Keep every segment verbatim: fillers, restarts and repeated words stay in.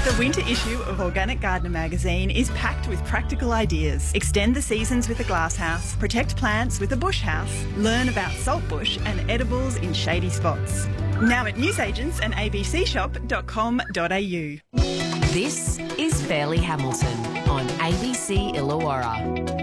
The winter issue of Organic Gardener magazine is packed with practical ideas. Extend the seasons with a glasshouse, protect plants with a bush house, learn about saltbush and edibles in shady spots. Now at newsagents and a b c shop dot com dot a u. This is Fairleigh Hamilton on A B C Illawarra.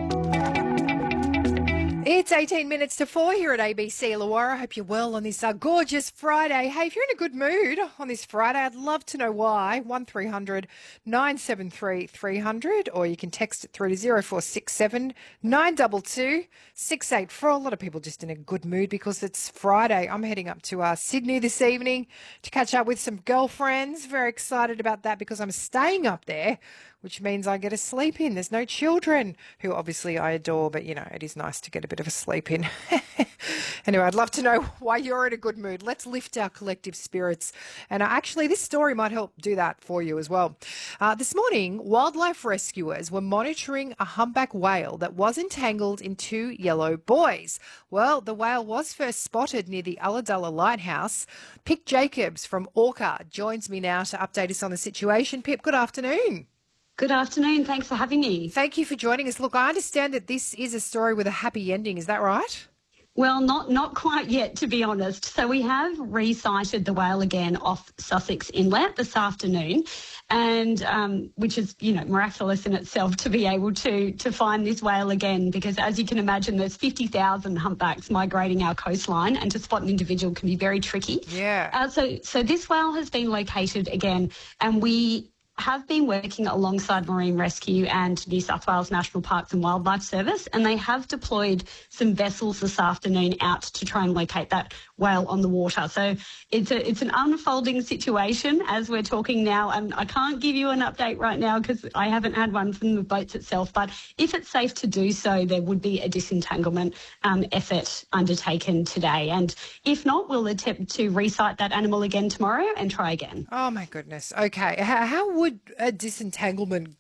It's eighteen minutes to four here at A B C Illawarra. I hope you're well on this uh, gorgeous Friday. Hey, if you're in a good mood on this Friday, I'd love to know why. one three hundred nine seven three three hundred, or you can text it through to zero four six seven nine two two six eight four. A lot of people just in a good mood because it's Friday. I'm heading up to uh, Sydney this evening to catch up with some girlfriends. Very excited about that because I'm staying up there, which means I get a sleep in. There's no children, who obviously I adore, but, you know, it is nice to get a bit of a sleep in. Anyway, I'd love to know why you're in a good mood. Let's lift our collective spirits. And uh, actually, this story might help do that for you as well. Uh, this morning, wildlife rescuers were monitoring a humpback whale that was entangled in two yellow buoys. Well, the whale was first spotted near the Ulladulla Lighthouse. Pip Jacobs from Orca joins me now to update us on the situation. Pip, good afternoon. Good afternoon. Thanks for having me. Thank you for joining us. Look, I understand that this is a story with a happy ending. Is that right? Well, not not quite yet, to be honest. So we have re-sighted the whale again off Sussex Inlet this afternoon, and um, which is, you know, miraculous in itself to be able to to find this whale again, because as you can imagine, there's fifty thousand humpbacks migrating our coastline, and to spot an individual can be very tricky. Yeah. Uh, so so this whale has been located again, and we have been working alongside Marine Rescue and New South Wales National Parks and Wildlife Service, and they have deployed some vessels this afternoon out to try and locate that whale on the water. So it's a it's an unfolding situation as we're talking now, and I can't give you an update right now because I haven't had one from the boats itself, but if it's safe to do so, there would be a disentanglement um, effort undertaken today, and if not, we'll attempt to re-sight that animal again tomorrow and try again. Oh my goodness. Okay. How, how would a disentanglement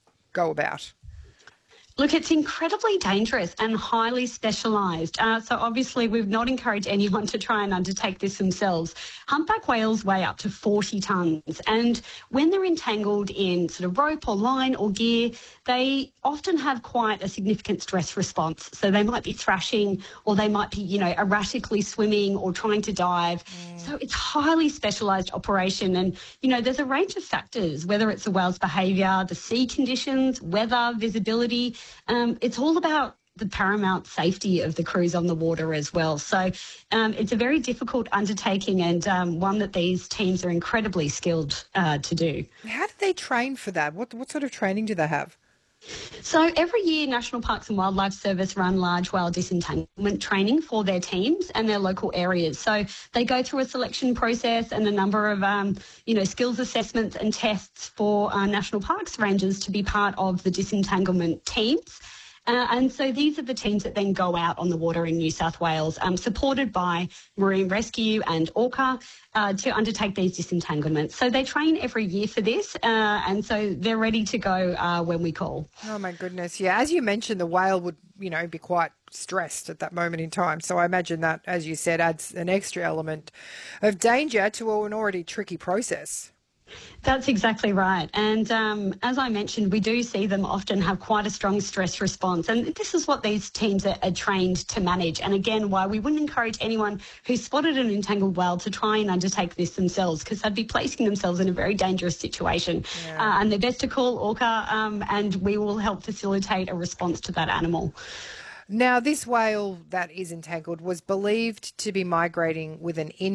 go about? Look, it's incredibly dangerous and highly specialised. Uh, so obviously we've not encouraged anyone to try and undertake this themselves. Humpback whales weigh up to forty tonnes, and when they're entangled in sort of rope or line or gear, they often have quite a significant stress response. So they might be thrashing, or they might be, you know, erratically swimming or trying to dive. Mm. So it's highly specialised operation, and, you know, there's a range of factors, whether it's the whale's behaviour, the sea conditions, weather, visibility. Um, it's all about the paramount safety of the crews on the water as well. So um, it's a very difficult undertaking, and um, one that these teams are incredibly skilled uh, to do. How do they train for that? What what sort of training do they have? So every year, National Parks and Wildlife Service run large whale disentanglement training for their teams and their local areas. So they go through a selection process and a number of, um, you know, skills assessments and tests for uh, National Parks rangers to be part of the disentanglement teams. Uh, and so these are the teams that then go out on the water in New South Wales, um, supported by Marine Rescue and Orca, uh, to undertake these disentanglements. So they train every year for this, uh, and so they're ready to go uh, when we call. Oh, my goodness. Yeah, as you mentioned, the whale would, you know, be quite stressed at that moment in time. So I imagine that, as you said, adds an extra element of danger to an already tricky process. That's exactly right. And um, as I mentioned, we do see them often have quite a strong stress response. And this is what these teams are, are trained to manage. And again, why we wouldn't encourage anyone who spotted an entangled whale to try and undertake this themselves, because they'd be placing themselves in a very dangerous situation. Yeah. Uh, and they're best to call Orca, um, and we will help facilitate a response to that animal. Now, this whale that is entangled was believed to be migrating with an in